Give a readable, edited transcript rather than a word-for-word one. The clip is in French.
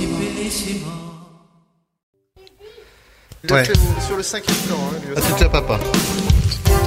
Ouais. Sur le 5e plan, hein, lui Ah, aussi. c'est déjà papa.